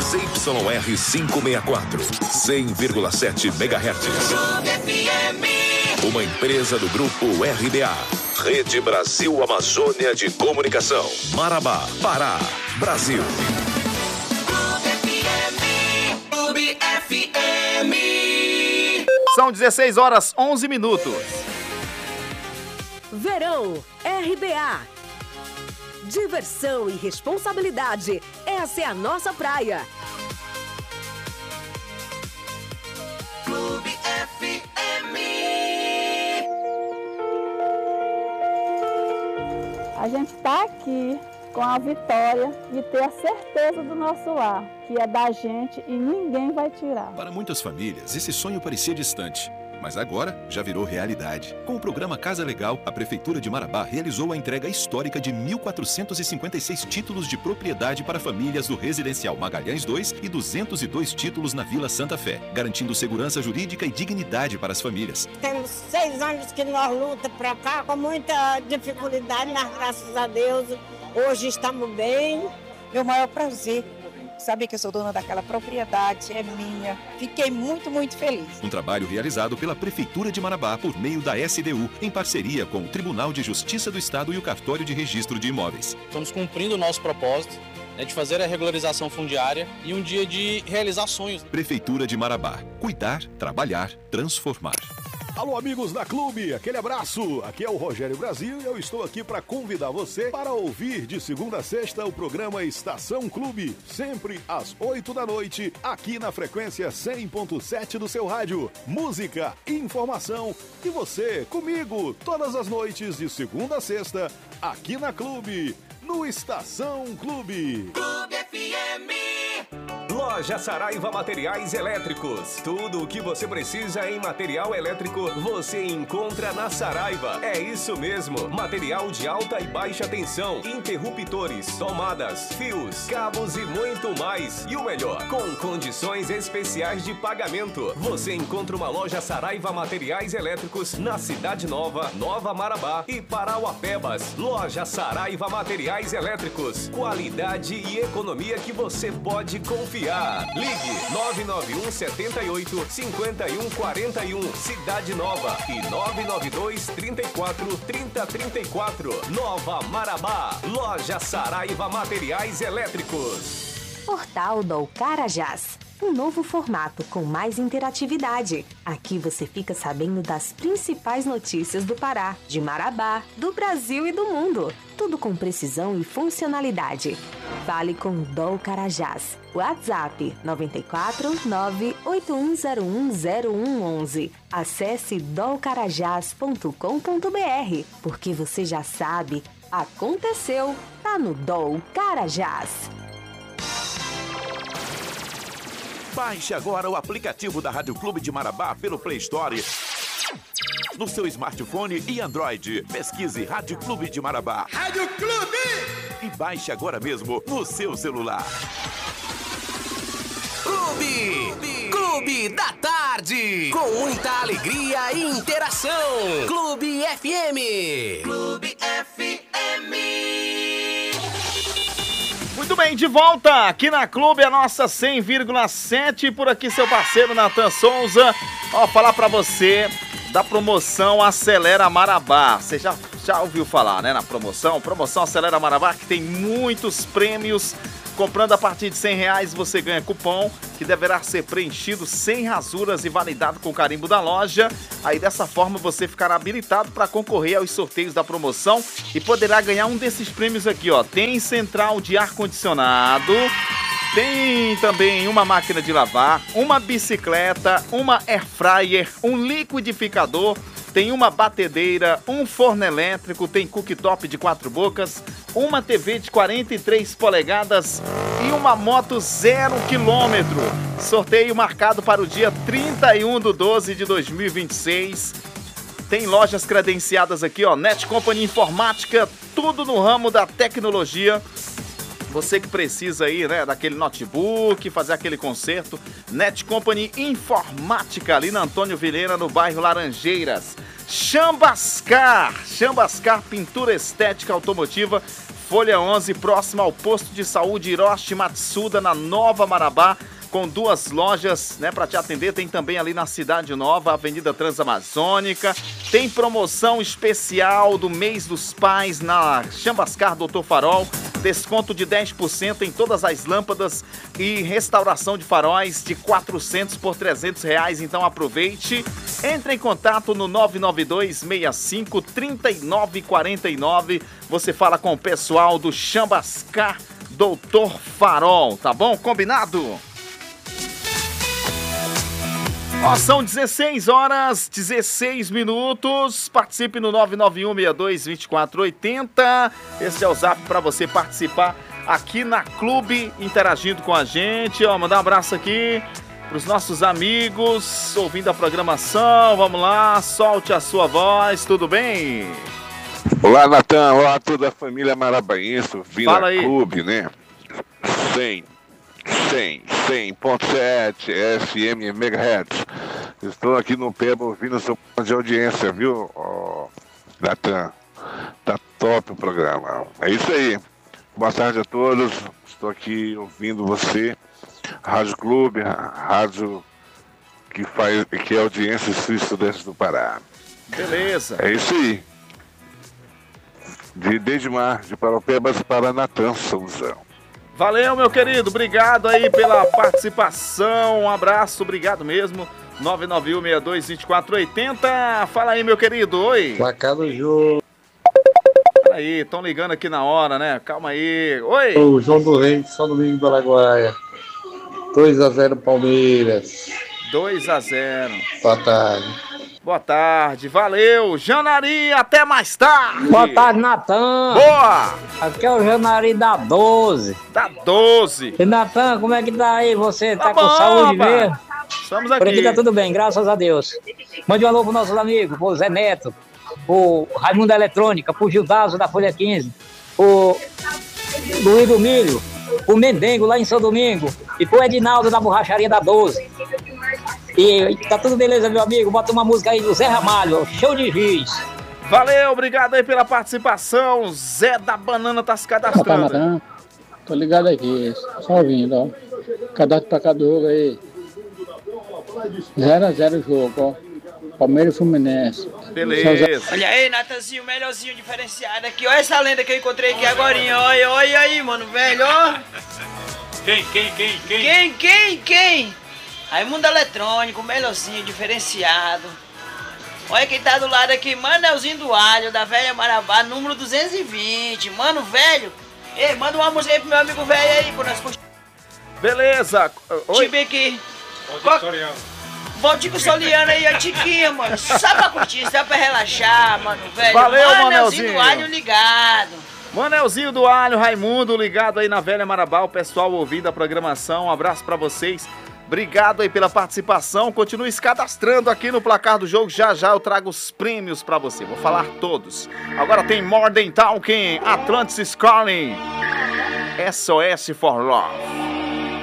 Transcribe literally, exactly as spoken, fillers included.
C Y R quinhentos e sessenta e quatro, cem vírgula sete megahertz. Uma empresa do grupo R B A. Rede Brasil Amazônia de Comunicação. Marabá, Pará, Brasil. Clube F M. São dezesseis horas, onze minutos. Verão R B A. Diversão e responsabilidade. Essa é a nossa praia. Clube F M. A gente está aqui com a vitória de ter a certeza do nosso lar, que é da gente e ninguém vai tirar. Para muitas famílias, esse sonho parecia distante, mas agora já virou realidade. Com o programa Casa Legal, a Prefeitura de Marabá realizou a entrega histórica de mil quatrocentos e cinquenta e seis títulos de propriedade para famílias do Residencial Magalhães dois e duzentos e dois títulos na Vila Santa Fé, garantindo segurança jurídica e dignidade para as famílias. Temos seis anos que nós lutamos para cá com muita dificuldade, mas graças a Deus hoje estamos bem. Meu maior prazer, saber que eu sou dona daquela propriedade, é minha. Fiquei muito, muito feliz. Um trabalho realizado pela Prefeitura de Marabá por meio da S D U, em parceria com o Tribunal de Justiça do Estado e o Cartório de Registro de Imóveis. Estamos cumprindo o nosso propósito, né, de fazer a regularização fundiária e um dia de realizar sonhos. Prefeitura de Marabá. Cuidar, trabalhar, transformar. Alô, amigos da Clube, aquele abraço. Aqui é o Rogério Brasil e eu estou aqui para convidar você para ouvir de segunda a sexta o programa Estação Clube, sempre às oito da noite, aqui na frequência cem ponto sete do seu rádio. Música, informação e você comigo todas as noites de segunda a sexta, aqui na Clube, no Estação Clube. Clube F M. Loja Saraiva Materiais Elétricos. Tudo o que você precisa em material elétrico, você encontra na Saraiva. É isso mesmo. Material de alta e baixa tensão, interruptores, tomadas, fios, cabos e muito mais. E o melhor, com condições especiais de pagamento. Você encontra uma loja Saraiva Materiais Elétricos na Cidade Nova, Nova Marabá e Parauapebas. Loja Saraiva Materiais Elétricos. Qualidade e economia que você pode confiar. Ligue nove nove um sete oito cinco um quatro um, Cidade Nova, e nove nove dois três quatro três zero três quatro, Nova Marabá. Loja Saraiva Materiais Elétricos. Portal do Carajás. Um novo formato com mais interatividade. Aqui você fica sabendo das principais notícias do Pará, de Marabá, do Brasil e do mundo. Tudo com precisão e funcionalidade. Fale com o Dol Carajás. WhatsApp nove quatro nove oito um zero um zero um um um. Acesse dol carajás ponto com ponto b r, porque você já sabe, aconteceu, tá no Dol Carajás. Baixe agora o aplicativo da Rádio Clube de Marabá pelo Play Store, no seu smartphone e Android. Pesquise Rádio Clube de Marabá. Rádio Clube! E baixe agora mesmo no seu celular. Clube! Clube da Tarde! Com muita alegria e interação! Clube F M! Clube F M! Muito bem, de volta aqui na Clube, a nossa cem vírgula sete, por aqui seu parceiro Natan Souza. Ó, falar pra você da promoção Acelera Marabá. Você já, já ouviu falar, né, na promoção? Promoção Acelera Marabá, que tem muitos prêmios. Comprando a partir de cem reais, você ganha cupom que deverá ser preenchido sem rasuras e validado com carimbo da loja. Aí dessa forma você ficará habilitado para concorrer aos sorteios da promoção e poderá ganhar um desses prêmios aqui, ó. Tem central de ar-condicionado, tem também uma máquina de lavar, uma bicicleta, uma air fryer, um liquidificador, tem uma batedeira, um forno elétrico, tem cooktop de quatro bocas, uma T V de quarenta e três polegadas e uma moto zero quilômetro. Sorteio marcado para o dia trinta e um de doze de dois mil e vinte e seis. Tem lojas credenciadas aqui, ó, Net Company Informática, tudo no ramo da tecnologia. Você que precisa aí, né, daquele notebook, fazer aquele conserto, Net Company Informática, ali na Antônio Vilhena, no bairro Laranjeiras. Chambascar, Chambascar Pintura Estética Automotiva, Folha onze, próximo ao posto de saúde Hiroshi Matsuda, na Nova Marabá, com duas lojas, né, para te atender. Tem também ali na Cidade Nova, Avenida Transamazônica. Tem promoção especial do mês dos pais na Chambascar Doutor Farol. Desconto de dez por cento em todas as lâmpadas e restauração de faróis de quatrocentos por trezentos reais. Então aproveite. Entre em contato no nove nove dois, seis cinco, três nove quatro nove. Você fala com o pessoal do Chambascar Doutor Farol, tá bom? Combinado? Ó, são dezesseis horas, dezesseis minutos. Participe no nove nove um, seis dois, dois quatro oito zero. Esse é o zap para você participar aqui na Clube, interagindo com a gente. Ó, mandar um abraço aqui para os nossos amigos ouvindo a programação. Vamos lá, solte a sua voz, tudo bem? Olá, Natan. Olá a toda a família marabaense ouvindo Fala a aí. Clube, né? cem, cem, cem ponto sete F M Megahertz. Estou aqui no Peba ouvindo o seu ponto de audiência, viu, oh, Natan? Tá top o programa. É isso aí. Boa tarde a todos. Estou aqui ouvindo você. Rádio Clube, rádio que faz, que é audiência dos estudantes do Pará. Beleza. É isso aí. De Dedimar, de Paropebas para Natan Souza. Valeu, meu querido. Obrigado aí pela participação. Um abraço, obrigado mesmo. nove nove um, seis dois, dois quatro oito zero. Fala aí, meu querido. Oi. Placar do jogo. Peraí, estão ligando aqui na hora, né? Calma aí. Oi. O João do Rei, São Domingo do Araguaia. dois a zero Palmeiras. dois a zero. Boa tarde. Boa tarde, valeu. Janari, até mais tarde. Boa tarde, Natan. Boa. Aqui é o Janari da doze. Da doze. E Natan, como é que tá aí? Você tá, Tá com bom, saúde rapaz. mesmo? Estamos aqui. Por aqui tá tudo bem, graças a Deus. Mande um alô pros nossos amigos, pro Zé Neto, pro Raimundo da Eletrônica, pro Gildazo da Folha quinze, pro Luiz do Milho, pro Mendengo lá em São Domingo e pro Edinaldo da Borracharia da doze. E tá tudo beleza, meu amigo? Bota uma música aí do Zé Ramalho, show de giz. Valeu, obrigado aí pela participação. Zé da Banana tá se cadastrando. Natan, tô ligado aqui, só ouvindo, ó. Cadastro pra cada jogo aí. zero a zero o jogo, ó. Palmeiras e Fluminense. Beleza. Olha aí, Natanzinho, melhorzinho diferenciado aqui. Olha essa lenda que eu encontrei aqui agorinha. Olha, olha aí, mano, velho, ó. Quem, quem, quem, quem? Quem, quem, quem? Raimundo Eletrônico, melhorzinho diferenciado. Olha quem tá do lado aqui, Manelzinho do Alho, da Velha Marabá, número duzentos e vinte. Mano, velho. Ei, manda uma música aí pro meu amigo velho aí, pro nós curtir. Beleza. Oi. Time aqui. Valtico Soliano aí, a Tiquinha, mano. Só pra curtir, só pra relaxar, mano, velho. Valeu, Manelzinho Manelzinho. do Alho ligado. Manelzinho do Alho, Raimundo, ligado aí na Velha Marabá, o pessoal ouvindo a programação. Um abraço pra vocês. Obrigado aí pela participação. Continue se cadastrando aqui no placar do jogo. Já já eu trago os prêmios pra você. Vou falar todos. Agora tem More Than Talking, Atlantis Calling, S O S for Love.